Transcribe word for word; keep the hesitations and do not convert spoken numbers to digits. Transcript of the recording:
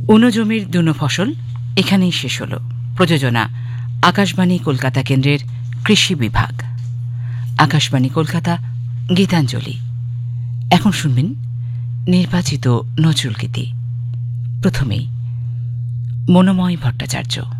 উনো জমির দুনো ফসল এখানেই শেষ হল। প্রযোজনা আকাশবাণী কলকাতা কেন্দ্রের কৃষি বিভাগ। আকাশবাণী কলকাতা, গীতাঞ্জলি। এখন শুনবেন নির্বাচিত নজরুলগীতি। প্রথমেই মনোময় ভট্টাচার্য।